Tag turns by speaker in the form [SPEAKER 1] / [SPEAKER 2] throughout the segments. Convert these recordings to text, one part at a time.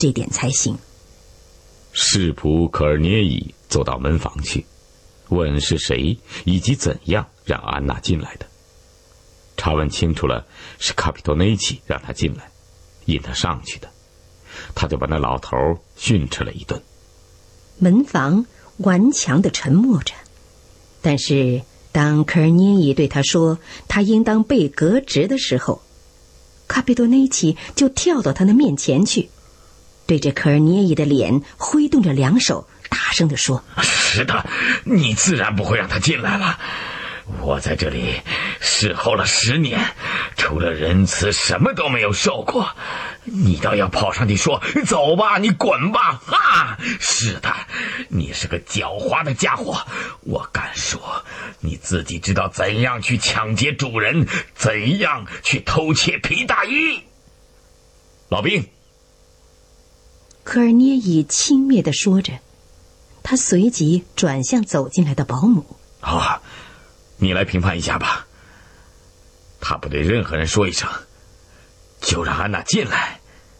[SPEAKER 1] 这点才行。
[SPEAKER 2] 士仆科尔涅伊走到门房去，问是谁以及怎样让安娜进来的。查问清楚了，是卡皮托内奇让他进来，引他上去的。他就把那老头训斥了一顿。
[SPEAKER 1] 门房顽强地沉默着，但是当科尔涅伊对他说他应当被革职的时候，卡皮多内奇就跳到他的面前去，对着科尔涅伊的脸挥动着两手，大声地说：
[SPEAKER 2] 是的，你自然不会让他进来了。我在这里侍候了10年，除了仁慈什么都没有受过。你倒要跑上去说走吧，你滚吧啊！是的，你是个狡猾的家伙，我敢说你自己知道怎样去抢劫主人，怎样去偷窃皮大衣。老兵，
[SPEAKER 1] 科尔涅伊轻蔑地说着，他随即转向走进来的保姆。
[SPEAKER 2] 啊，你来评判一下吧。他不对任何人说一声，就让安娜进来。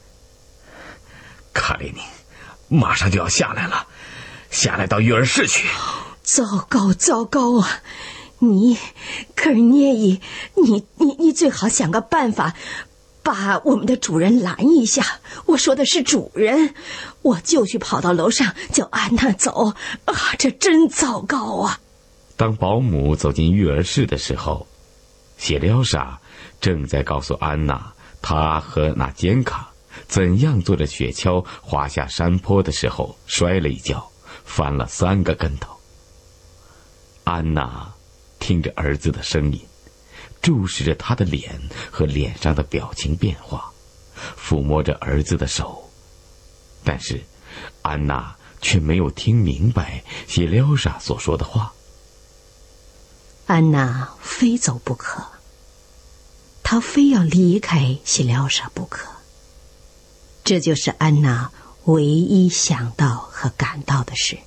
[SPEAKER 2] 卡列宁马上就要下来了，下来到育儿室去。
[SPEAKER 1] 糟糕糟糕啊！你科尔涅伊，你最好想个办法把我们的主人拦一下。我说的是主人，我就去跑到楼上叫安娜走啊！这真糟糕啊！
[SPEAKER 2] 当保姆走进育儿室的时候，谢廖莎正在告诉安娜她和纳坚卡怎样坐着雪橇滑下山坡的时候摔了一跤，翻了3个跟头。安娜听着儿子的声音，注视着他的脸和脸上的表情变化，抚摸着儿子的手，但是安娜却没有听明白谢廖莎所说的话。
[SPEAKER 1] 安娜非走不可，她非要离开谢廖莎不可。这就是安娜唯一想到和感到的事。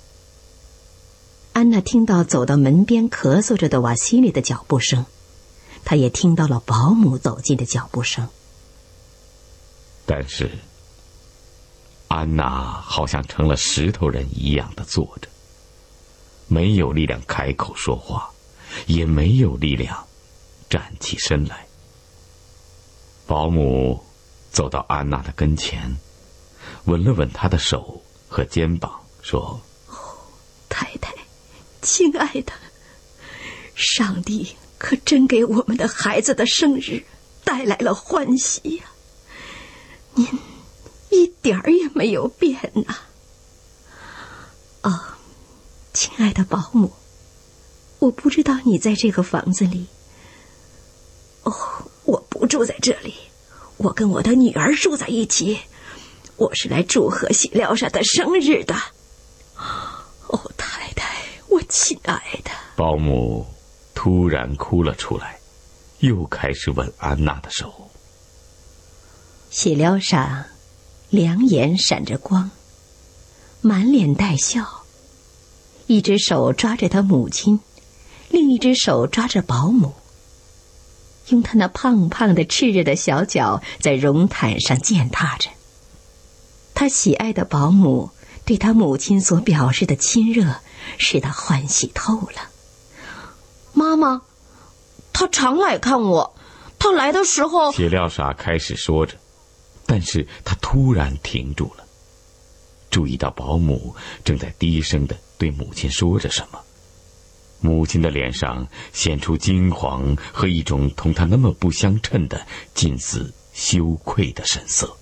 [SPEAKER 1] 安娜听到走到门边咳嗽着的瓦西里的脚步声，她也听到了保姆走近的脚步声。
[SPEAKER 2] 但是安娜好像成了石头人一样的坐着，没有力量开口说话，也没有力量站起身来。保姆走到安娜的跟前，吻了吻她的手和肩膀，说：
[SPEAKER 1] 太太，亲爱的，上帝可真给我们的孩子的生日带来了欢喜呀！您一点儿也没有变呐。哦，亲爱的保姆，我不知道你在这个房子里。哦，我不住在这里，我跟我的女儿住在一起。我是来祝贺谢廖莎的生日的。哦，太太，我亲爱的。
[SPEAKER 2] 保姆突然哭了出来，又开始吻安娜的手。
[SPEAKER 1] 谢廖莎两眼闪着光，满脸带笑，一只手抓着她母亲，另一只手抓着保姆，用她那胖胖的炽热的小脚在绒毯上践踏着。他喜爱的保姆对他母亲所表示的亲热使他欢喜透了。妈妈，他常来看我，他来的时候……
[SPEAKER 2] 谢廖莎开始说着，但是他突然停住了，注意到保姆正在低声地对母亲说着什么。母亲的脸上显出惊惶和一种同他那么不相称的近似羞愧的神色。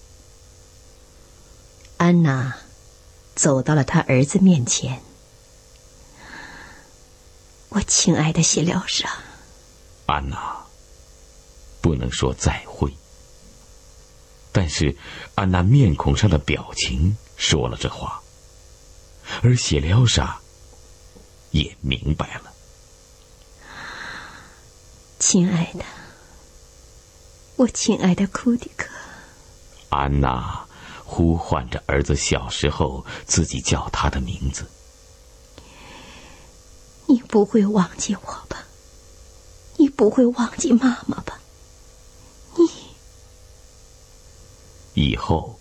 [SPEAKER 1] 安娜走到了他儿子面前。我亲爱的谢廖莎。
[SPEAKER 2] 安娜不能说再会，但是安娜面孔上的表情说了这话，而谢廖莎也明白了。
[SPEAKER 1] 亲爱的，我亲爱的库迪克。
[SPEAKER 2] 安娜呼唤着儿子小时候自己叫他的名字。
[SPEAKER 1] 你不会忘记我吧？你不会忘记妈妈吧？你
[SPEAKER 2] 以后